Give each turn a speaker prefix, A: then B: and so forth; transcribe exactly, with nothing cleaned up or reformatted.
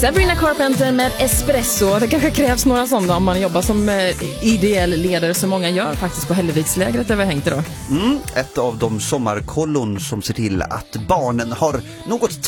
A: Sabrina Carpenter med Espresso. Det kanske krävs några sådana om man jobbar som eh, ideell ledare, som många gör faktiskt på Hällevikslägret där vi hängt idag.
B: Mm, ett av de sommarkollon som ser till att barnen har något